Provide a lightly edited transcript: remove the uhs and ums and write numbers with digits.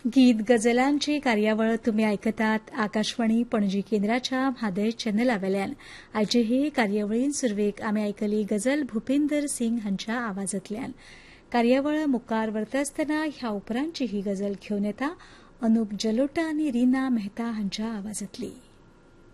गीत गजलांची कार्यावळ तुम्ही आयकतात आकाशवाणी पणजी केंद्राच्या म्हादय चॅनलावेल्यान. आयचे हे कार्यावळीन सुरवेक आमी आयकली गजल भुपिंदर सिंग हांच्या आवाजांतल्यान. कार्यावळ मुखार व्हरता आसतना ह्या उपरांतची ही गजल घेवन येता अनूप जलोटा आनी रीना मेहता हांच्या आवाजांतली.